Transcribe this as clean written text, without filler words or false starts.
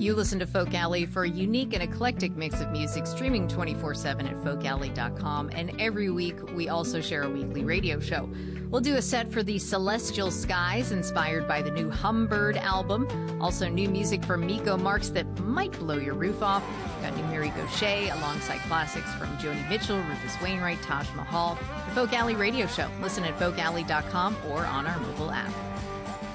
You listen to Folk Alley for a unique and eclectic mix of music, streaming 24/7 at folkalley.com. And every week, we also share a weekly radio show. We'll do a set for the Celestial Skies, inspired by the new Humbird album. Also, new music from Miko Marks that might blow your roof off. We've got new Mary Gauthier alongside classics from Joni Mitchell, Rufus Wainwright, Taj Mahal. The Folk Alley radio show. Listen at folkalley.com or on our mobile app.